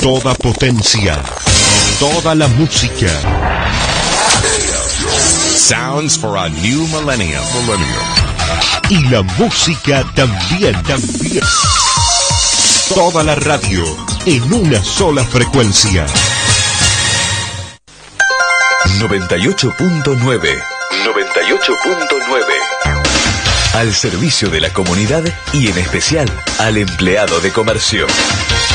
Toda potencia, toda la música. Sounds for a new millennium. Y la música también. Toda la radio en una sola frecuencia. 98.9. 98.9. Al servicio de la comunidad y en especial al empleado de comercio.